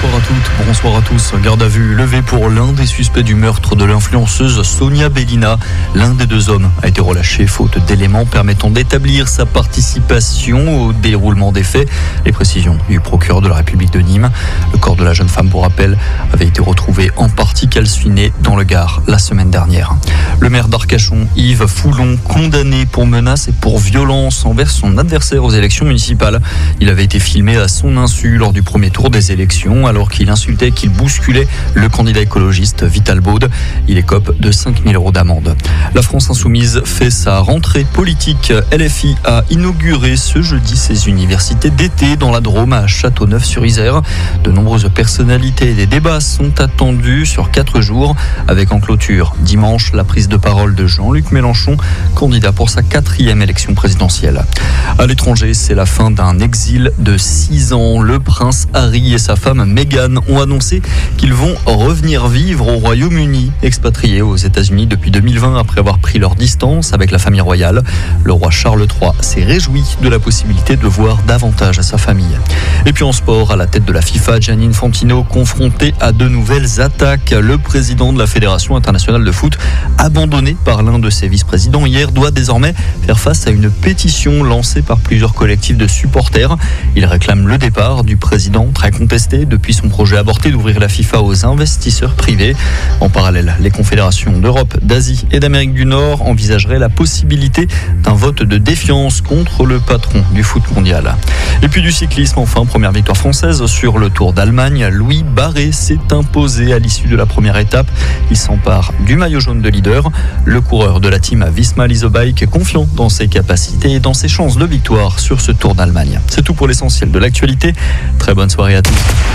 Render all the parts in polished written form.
bonsoir à toutes, bonsoir à tous. Garde à vue levée pour l'un des suspects du meurtre de l'influenceuse Sonia Bellina. L'un des deux hommes a été relâché faute d'éléments permettant d'établir sa participation au déroulement des faits. Les précisions du procureur de la République de Nîmes. Le corps de la jeune femme, pour rappel, avait été retrouvé en partie calciné dans le Gard la semaine dernière. Le maire d'Arcachon, Yves Foulon, condamné pour menaces et pour violence envers son adversaire aux élections municipales. Il avait été filmé à son insu lors du premier tour des élections, alors qu'il insultait, qu'il bousculait le candidat écologiste Vital Baude. Il écope de 5 000 € d'amende. La France Insoumise fait sa rentrée politique. LFI a inauguré ce jeudi ses universités d'été dans la Drôme à Châteauneuf-sur-Isère. De nombreuses personnalités et des débats sont attendus sur 4 jours, avec en clôture dimanche la prise de parole de Jean-Luc Mélenchon, candidat pour sa 4e élection présidentielle. À l'étranger, c'est la fin d'un exil de 6 ans. Le prince Harry et sa femme Meghan ont annoncé qu'ils vont revenir vivre au Royaume-Uni, expatriés aux États-Unis depuis 2020 après avoir pris leur distance avec la famille royale. Le roi Charles III s'est réjoui de la possibilité de voir davantage à sa famille. Et puis en sport, à la tête de la FIFA, Gianni Infantino confronté à de nouvelles attaques. Le président de la Fédération internationale de foot, abandonné par l'un de ses vice-présidents hier, doit désormais faire face à une pétition lancée par plusieurs collectifs de supporters. Il réclame le départ du président, très contesté depuis son projet avorté d'ouvrir la FIFA aux investisseurs privés. En parallèle, les confédérations d'Europe, d'Asie et d'Amérique du Nord envisageraient la possibilité d'un vote de défiance contre le patron du foot mondial. Et puis du cyclisme, enfin, première victoire française sur le Tour d'Allemagne. Louis Barret s'est imposé à l'issue de la première étape. Il s'empare du maillot jaune de leader. Le coureur de la team Visma Lease Bike est confiant dans ses capacités et dans ses chances de victoire sur ce Tour d'Allemagne. C'est tout pour l'essentiel de l'actualité. Très bonne soirée à tous.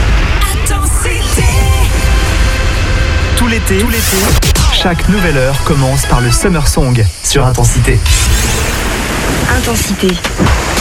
Tout l'été, chaque nouvelle heure commence par le Summer Song sur Intensité. Intensité.